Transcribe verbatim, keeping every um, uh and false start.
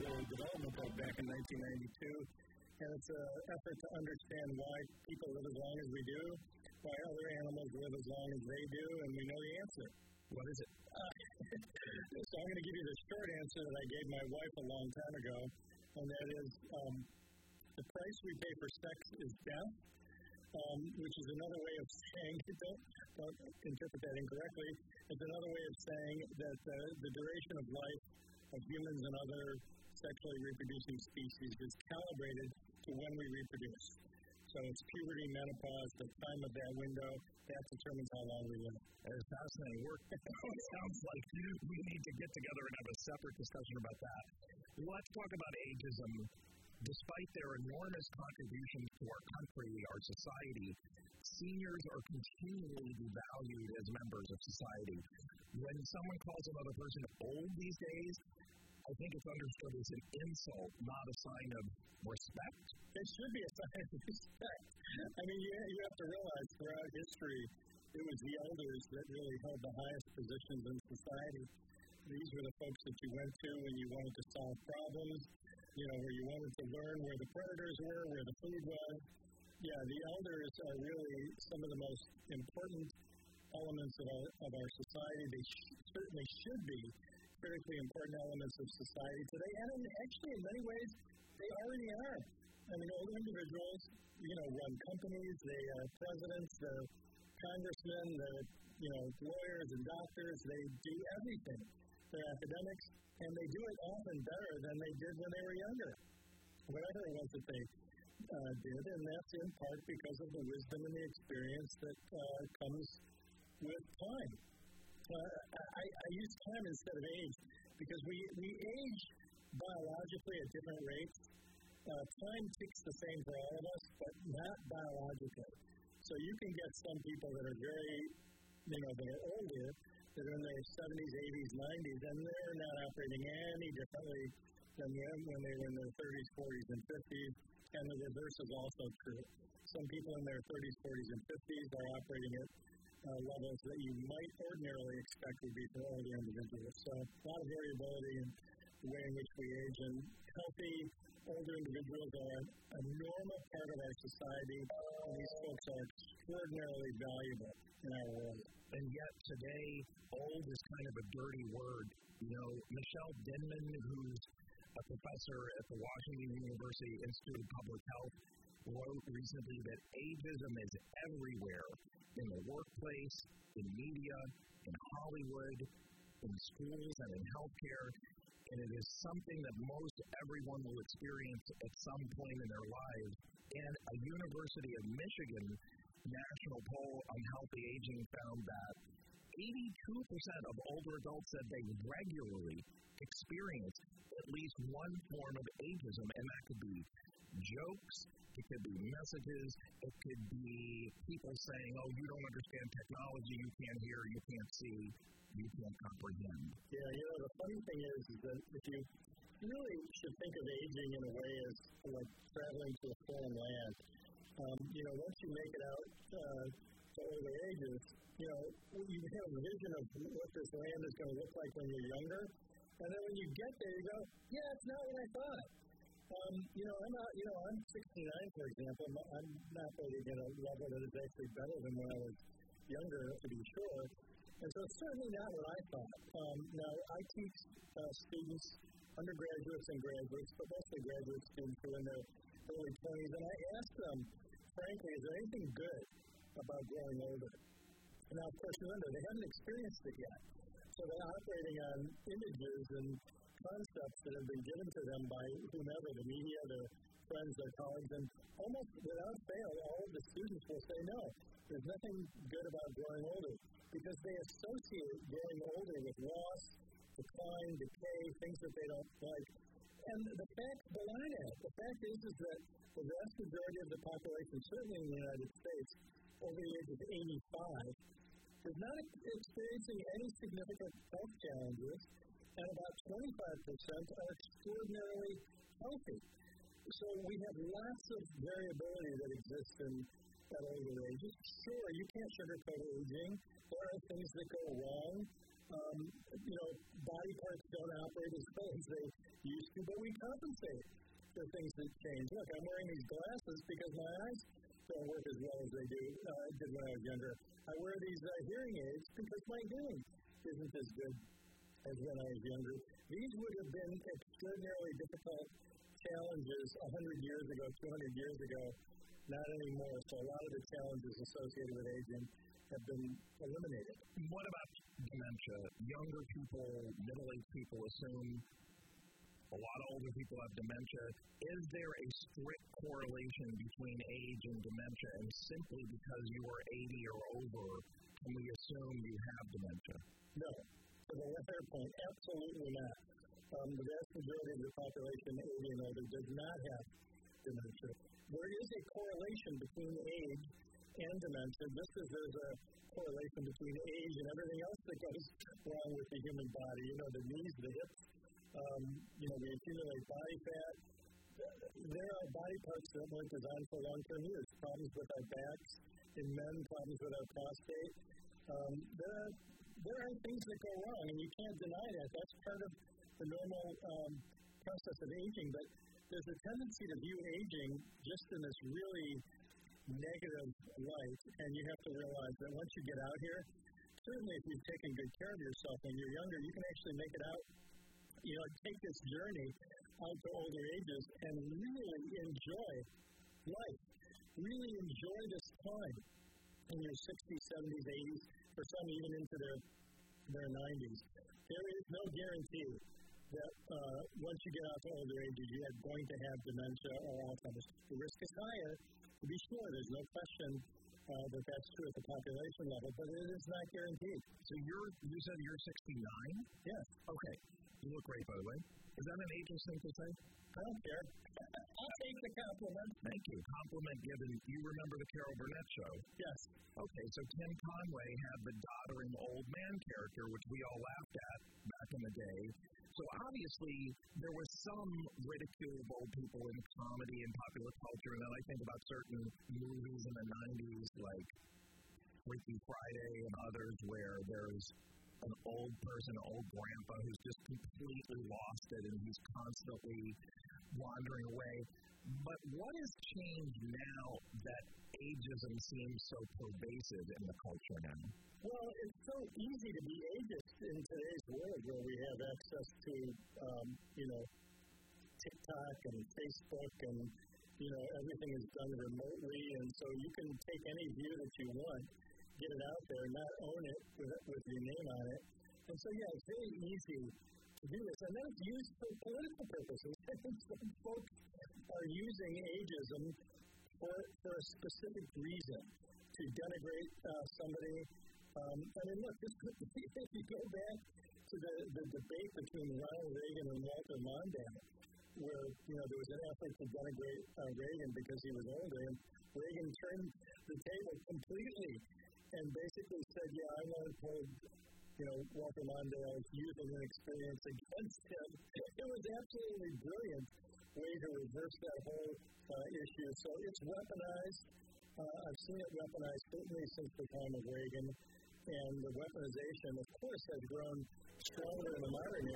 Sustainable Development Book back in nineteen ninety-two, and it's an effort to understand why people live as long as we do, why other animals live as long as they do, and we know the answer. What is it? Uh, so I'm going to give you the short answer that I gave my wife a long time ago, and that is um, the price we pay for sex is death, um, which is another way of saying, don't, don't interpret that incorrectly, it's another way of saying that uh, the duration of life of humans and other sexually reproducing species is calibrated to when we reproduce. So it's puberty, menopause, the time of that window, that determines how long we live. That is fascinating work. It sounds like we need to get together and have a separate discussion about that. Let's talk about ageism. Despite their enormous contributions to our country, our society, seniors are continually devalued as members of society. When someone calls another person old these days, I think it's understood as an insult, not a sign of respect. It should be a sign of respect. I mean, you, you have to realize throughout history, it was the elders that really held the highest positions in society. These were the folks that you went to when you wanted to solve problems, you know, where you wanted to learn where the predators were, where the food was. Yeah, the elders are really some of the most important elements of our, of our society. They sh- certainly should be critically important elements of society today, and in, actually in many ways, they already are. I mean, older individuals, you know, run companies, they are presidents, they're congressmen, they're, you know, lawyers and doctors, they do everything. They're academics, and they do it often better than they did when they were younger, whatever it was that they uh, did, and that's in part because of the wisdom and the experience that uh, comes with time. Uh, I, I use time instead of age because we, we age biologically at different rates. Uh, time ticks the same for all of us, but not biologically. So you can get some people that are very, you know, that are older, that are in their seventies, eighties, nineties, and they're not operating any differently than them when they were in their thirties, forties, and fifties, and the reverse is also true. Some people in their thirties, forties, and fifties are operating at Uh, levels that you might ordinarily expect would be for older individuals. So a lot of variability in the way in which we age, and healthy older individuals are a normal part of our society, and these folks are extraordinarily valuable in our world. And yet today, old is kind of a dirty word. You know, Michelle Denman, who's a professor at the Washington University Institute of Public Health, wrote recently that ageism is everywhere, in the workplace, in media, in Hollywood, in schools, and in healthcare, and it is something that most everyone will experience at some point in their lives. And a University of Michigan national poll on healthy aging found that eighty-two percent of older adults said they regularly experience at least one form of ageism, and that could be jokes, it could be messages, it could be people saying, oh, you don't understand technology, you can't hear, you can't see, you can't comprehend. Yeah, you know, the funny thing is, is that if you really should think of aging in a way as like traveling to a foreign land, um, you know, once you make it out uh, to older ages, you know, you have a vision of what this land is going to look like when you're younger, and then when you get there, you go, yeah, it's not what I thought. Um, you know, I'm not, you know, I'm sixty-nine, for example. I'm not really at a level that is actually better than when I was younger, to be sure. And so it's certainly not what I thought. Um, now, I teach uh, students, undergraduates and graduates, but mostly graduate students who are in their early twenties, and I ask them, frankly, is there anything good about growing older? And now, of course, remember, they haven't experienced it yet. So they're operating on images and concepts that have been given to them by whomever, the media, their friends, their colleagues, and almost without fail, all of the students will say, no, there's nothing good about growing older, because they associate growing older with loss, decline, decay, things that they don't like. And the fact, behind it, the fact is, is that the vast majority of the population, certainly in the United States, over the age of eighty-five, is not experiencing any significant health challenges, and about twenty-five percent are extraordinarily healthy. So we have lots of variability that exists in at older ages. Sure, you can't sugarcoat aging. There are things that go wrong. Um, you know, body parts don't operate as well as they used to, but we compensate for things that change. Look, I'm wearing these glasses because my eyes don't work as well as they do uh, did when I was younger. I wear these uh, hearing aids because my hearing isn't as good as when I was younger. These would have been extraordinarily difficult challenges one hundred years ago, two hundred years ago, not anymore. So a lot of the challenges associated with aging have been eliminated. What about dementia? Younger people, middle-aged people assume a lot of older people have dementia. Is there a strict correlation between age and dementia, and simply because you are eighty or over, can we assume you have dementia? No. To the latter point, absolutely not. Um, the vast majority of the population, eighty and older, does not have dementia. There is a correlation between age and dementia, just as there's a correlation between age and everything else that goes wrong with the human body. You know, the knees, the hips, um, you know, we accumulate body fat. There are body parts that weren't designed for long-term use. Problems with our backs in men, problems with our prostate. Um, there are there are things that go wrong, and you can't deny that. That's part of the normal um, process of aging, but there's a tendency to view aging just in this really negative light, and you have to realize that once you get out here, certainly if you've taken good care of yourself when you're younger, you can actually make it out, you know, take this journey out to older ages and really enjoy life, really enjoy this time in your sixties, seventies, eighties, for some even into their their nineties. There is no guarantee that uh, once you get out to older ages, you are going to have dementia or Alzheimer's. The risk is higher, to be sure. There's no question uh, that that's true at the population level, but it is not guaranteed. So you're, you said you're sixty-nine? Yes. Okay. You look great, by the way. Is that an ageist thing to say? I don't care. I'll take the compliment. Thank you. Compliment given. You remember the Carol Burnett show? Yes. Okay, so Ken Conway had the doddering old man character, which we all laughed at back in the day. So obviously, there was some ridicule of old people in comedy and popular culture, and then I think about certain movies in the nineties, like Freaky Friday and others, where there's an old person, an old grandpa, who's just completely lost it, and he's constantly wandering away. But what has changed now that ageism seems so pervasive in the culture now? Well, it's so easy to be ageist in today's world where we have access to, um, you know, TikTok and Facebook and, you know, everything is done remotely. And so you can take any view that you want, get it out there, not own it with, with your name on it. And so, yeah, it's very easy to do this. And then it's used for political purposes. Some folks are using ageism for, for a specific reason, to denigrate uh, somebody. Um, I mean, look, this, if you go back to the, the debate between Ronald Reagan and Walter Mondale, where, you know, there was an effort to denigrate uh, Reagan because he was older, and Reagan turned the table completely and basically said, yeah, I want to hold, you know, Walter Mondale's youth and inexperience against him. It was absolutely brilliant way to reverse that whole uh, issue. So it's weaponized. Uh, I've seen it weaponized certainly since the time of Reagan. And the weaponization, of course, has grown stronger in the modern